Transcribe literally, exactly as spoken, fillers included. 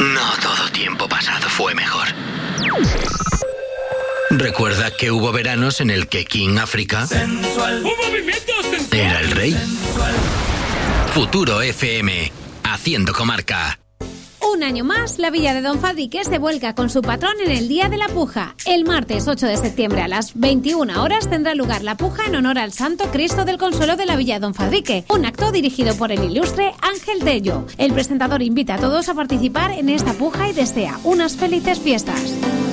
No todo tiempo pasado fue mejor. Recuerda que hubo veranos en el que King África sensual. Un movimiento sensual. Era el rey. Sensual. Futuro F M, haciendo comarca. Un año más, la Villa de Don Fadrique se vuelca con su patrón en el Día de la Puja. El martes ocho de septiembre a las veintiuna horas tendrá lugar la puja en honor al Santo Cristo del Consuelo de la Villa de Don Fadrique, un acto dirigido por el ilustre Ángel Tello. El presentador invita a todos a participar en esta puja y desea unas felices fiestas.